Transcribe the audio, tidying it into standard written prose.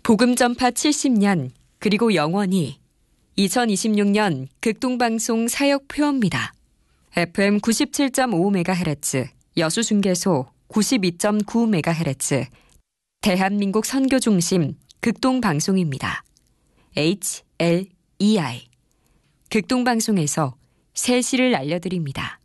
복음 전파 70년 그리고 영원히 2026년 극동방송 사역표입니다. FM 97.5MHz, 여수중계소 92.9MHz, 대한민국 선교중심 극동방송입니다. HLEI 극동방송에서 새 시를 알려드립니다.